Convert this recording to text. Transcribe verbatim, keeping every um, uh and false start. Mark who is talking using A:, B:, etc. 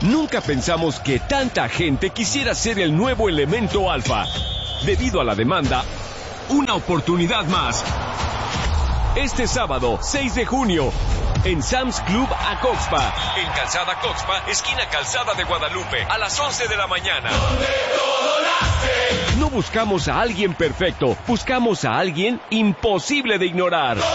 A: Nunca pensamos que tanta gente quisiera ser el nuevo elemento alfa. Debido a la demanda, una oportunidad más. Este sábado, seis de junio, en Sam's Club Acoxpa, en Calzada Coxpa, esquina Calzada de Guadalupe, a las once de la mañana. No buscamos a alguien perfecto, buscamos a alguien imposible de ignorar.